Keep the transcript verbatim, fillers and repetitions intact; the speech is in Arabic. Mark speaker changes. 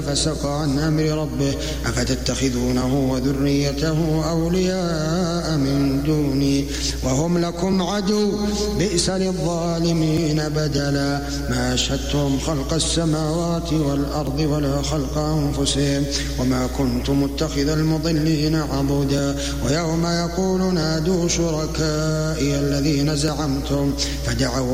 Speaker 1: فسق عن أمر ربه أفتتخذونه وذريته أولياء من دوني وهم لكم عدو بئس للظالمين بدلا ما أشهدتم خلق السماوات والأرض ولا خلق أنفسهم وما كنت متخذ المضلين عضدا ويوم يقول نادوا شركائي الذين زعمتم فدعوا